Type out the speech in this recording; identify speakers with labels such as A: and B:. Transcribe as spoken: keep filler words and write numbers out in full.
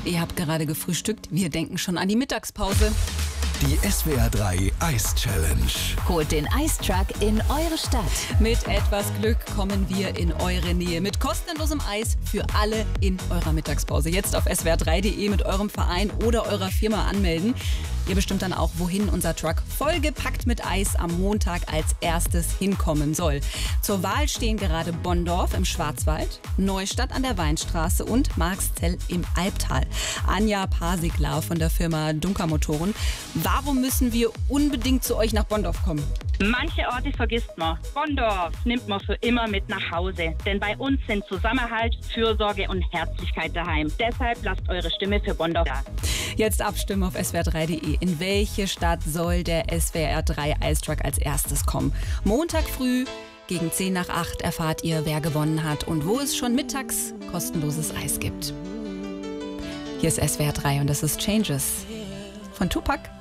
A: Ihr habt gerade gefrühstückt, wir denken schon an die Mittagspause.
B: Die S W R drei Eis Challenge.
C: Holt den Eistruck in eure Stadt.
A: Mit etwas Glück kommen wir in eure Nähe. Mit kostenlosem Eis für alle in eurer Mittagspause. Jetzt auf S W R drei punkt de mit eurem Verein oder eurer Firma anmelden. Ihr bestimmt dann auch, wohin unser Truck vollgepackt mit Eis am Montag als erstes hinkommen soll. Zur Wahl stehen gerade Bonndorf im Schwarzwald, Neustadt an der Weinstraße und Marxzell im Albtal. Anja Pasiglau von der Firma Dunker Motoren. Warum müssen wir unbedingt zu euch nach Bonndorf kommen?
D: Manche Orte vergisst man. Bonndorf nimmt man für immer mit nach Hause. Denn bei uns sind Zusammenhalt, Fürsorge und Herzlichkeit daheim. Deshalb lasst eure Stimme für Bonndorf da.
A: Jetzt abstimmen auf S W R drei punkt de. In welche Stadt soll der S W R drei Eistruck als erstes kommen? Montag früh gegen zehn nach acht erfahrt ihr, wer gewonnen hat und wo es schon mittags kostenloses Eis gibt. Hier ist S W R drei und das ist Changes von Tupac.